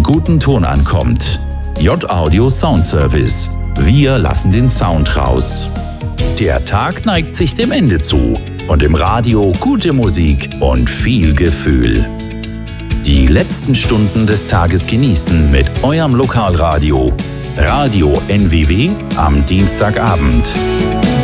guten Ton ankommt. J-Audio Sound Service. Wir lassen den Sound raus. Der Tag neigt sich dem Ende zu und im Radio gute Musik und viel Gefühl. Die letzten Stunden des Tages genießen mit eurem Lokalradio. Radio NWW am Dienstagabend.